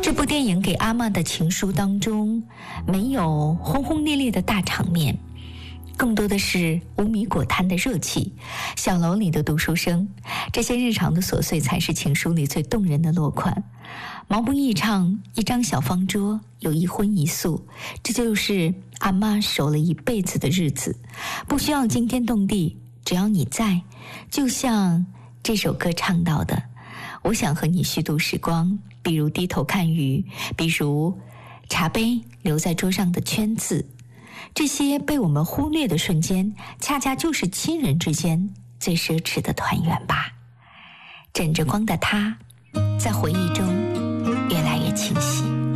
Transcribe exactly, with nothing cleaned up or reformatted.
这部电影给阿嬷的情书当中没有轰轰烈烈的大场面，更多的是无米果摊的热气，小楼里的读书声，这些日常的琐碎才是情书里最动人的落款。毛不易唱一张小方桌，有一荤一素，这就是阿嬷守了一辈子的日子，不需要惊天动地，只要你在，就像这首歌唱到的，我想和你虚度时光，比如低头看鱼，比如茶杯留在桌上的圈字，这些被我们忽略的瞬间，恰恰就是亲人之间最奢侈的团圆吧。枕着光的他，在回忆中越来越清晰。